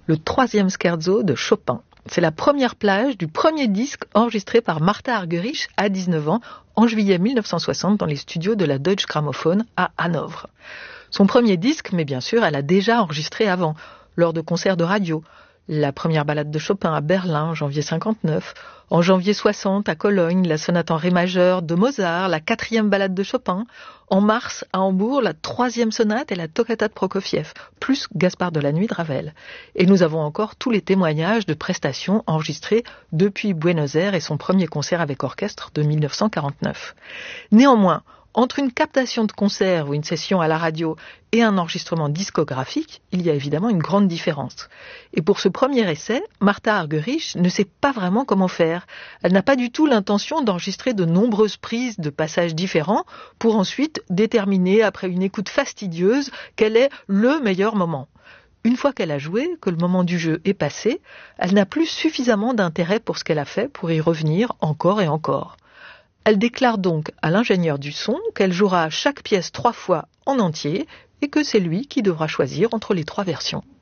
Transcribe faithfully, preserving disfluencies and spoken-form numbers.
le troisième scherzo de Chopin. C'est la première plage du premier disque enregistré par Martha Argerich à dix-neuf ans en juillet mille neuf cent soixante dans les studios de la Deutsche Grammophon à Hanovre. Son premier disque, mais bien sûr, elle a déjà enregistré avant, lors de concerts de radio. La première ballade de Chopin à Berlin en janvier cinquante-neuf, en janvier soixante à Cologne, la sonate en ré majeur de Mozart, la quatrième ballade de Chopin, en mars à Hambourg, la troisième sonate et la toccata de Prokofiev, plus Gaspard de la Nuit de Ravel. Et nous avons encore tous les témoignages de prestations enregistrées depuis Buenos Aires et son premier concert avec orchestre de mille neuf cent quarante-neuf. Néanmoins, entre une captation de concert ou une session à la radio et un enregistrement discographique, il y a évidemment une grande différence. Et pour ce premier essai, Martha Argerich ne sait pas vraiment comment faire. Elle n'a pas du tout l'intention d'enregistrer de nombreuses prises de passages différents pour ensuite déterminer, après une écoute fastidieuse, quel est le meilleur moment. Une fois qu'elle a joué, que le moment du jeu est passé, elle n'a plus suffisamment d'intérêt pour ce qu'elle a fait pour y revenir encore et encore. Elle déclare donc à l'ingénieur du son qu'elle jouera chaque pièce trois fois en entier et que c'est lui qui devra choisir entre les trois versions.